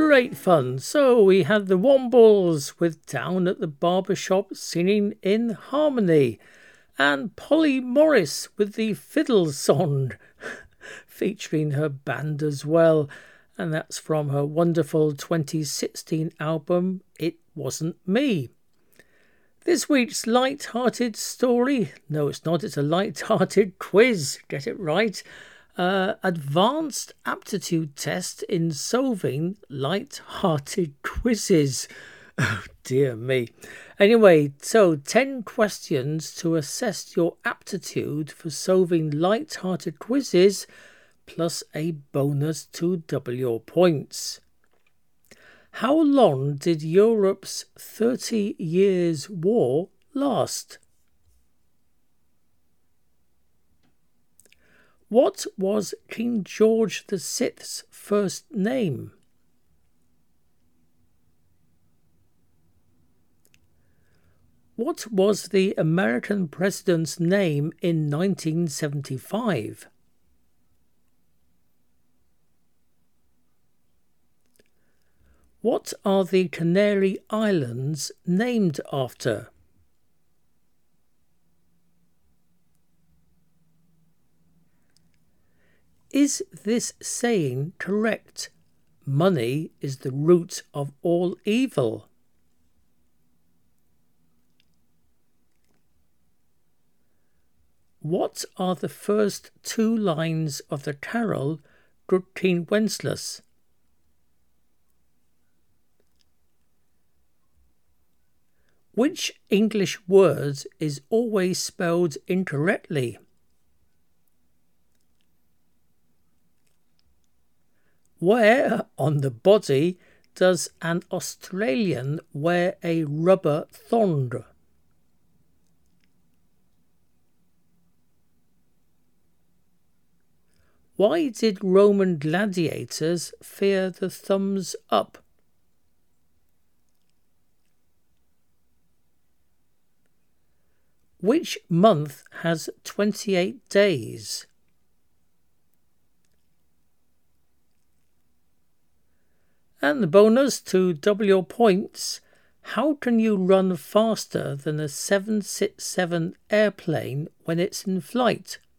Great fun. So we had the Wombles with Down at the Barber Shop singing in harmony, and Polly Morris with the Fiddle Song featuring her band as well, and that's from her wonderful 2016 album It Wasn't Me. This week's light-hearted story, no it's not, it's a light-hearted quiz, get it right. Advanced aptitude test in solving light-hearted quizzes. Oh dear me. Anyway, so 10 questions to assess your aptitude for solving light-hearted quizzes, plus a bonus to double your points. How long did Europe's 30 Years' War last? What was King George VI's first name? What was the American president's name in 1975? What are the Canary Islands named after? Is this saying correct? Money is the root of all evil. What are the first two lines of the carol Good King Wenceslas? Which English word is always spelled incorrectly? Where on the body does an Australian wear a rubber thong? Why did Roman gladiators fear the thumbs up? Which month has 28 days? And the bonus to double your points, how can you run faster than a 767 airplane when it's in flight?